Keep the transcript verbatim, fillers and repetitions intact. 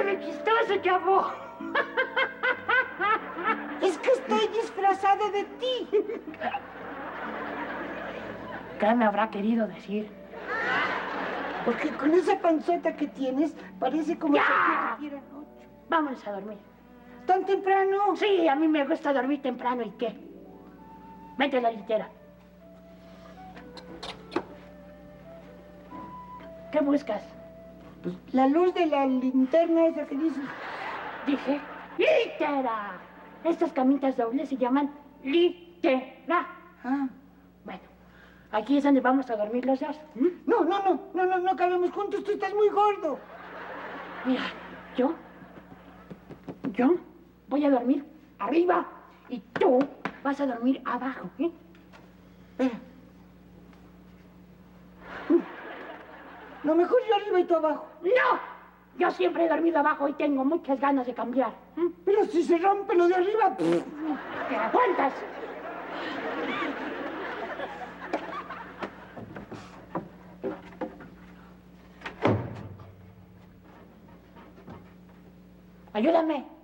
de chistoso, chavo. Es que estoy disfrazada de ti. ¿Qué me habrá querido decir? Porque con esa panzota que tienes, parece como ¡Ya! si fuera noche. Vámonos a dormir. ¿Tan temprano? Sí, a mí me gusta dormir temprano. ¿Y qué? Vente a la litera. ¿Qué buscas? Pues la luz de la linterna esa que dices. Dije, litera. Estas camitas dobles se llaman litera. Ah. Bueno, aquí es donde vamos a dormir los dos. ¿Mm? No, no, no, no, no, no cabemos juntos, tú estás muy gordo. Mira, yo, yo voy a dormir arriba y tú vas a dormir abajo, ¿eh? Espera. Lo mejor yo arriba y tú abajo. ¡No! Yo siempre he dormido abajo y tengo muchas ganas de cambiar. ¿eh? Pero si se rompe lo de arriba... ¿Te aguantas? Ayúdame.